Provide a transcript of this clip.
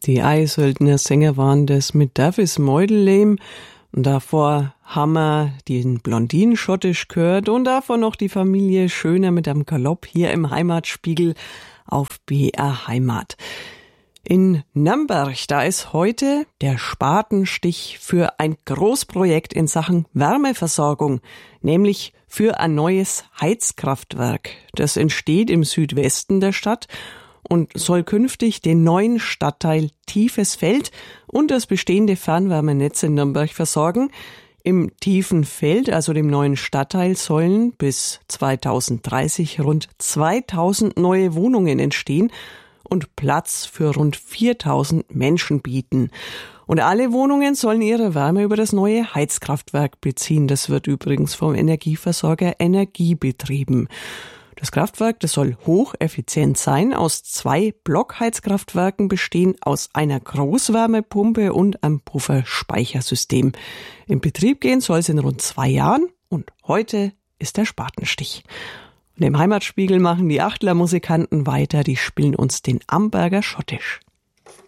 Die Eiseltner Sänger waren das mit Davis Meudellehm. Und davor haben wir den Blondinen-Schottisch gehört und davor noch die Familie Schöner mit einem Galopp hier im Heimatspiegel auf BR Heimat. In Nürnberg, da ist heute der Spatenstich für ein Großprojekt in Sachen Wärmeversorgung, nämlich für ein neues Heizkraftwerk. Das entsteht im Südwesten der Stadt und soll künftig den neuen Stadtteil Tiefesfeld und das bestehende Fernwärmenetz in Nürnberg versorgen. Im Tiefenfeld, also dem neuen Stadtteil, sollen bis 2030 rund 2000 neue Wohnungen entstehen und Platz für rund 4000 Menschen bieten. Und alle Wohnungen sollen ihre Wärme über das neue Heizkraftwerk beziehen. Das wird übrigens vom Energieversorger Energie betrieben. Das Kraftwerk, das soll hocheffizient sein, aus 2 Blockheizkraftwerken bestehen, aus einer Großwärmepumpe und einem Pufferspeichersystem. In Betrieb gehen soll es in rund 2 Jahren und heute ist der Spatenstich. Und im Heimatspiegel machen die Achtler Musikanten weiter, die spielen uns den Amberger Schottisch.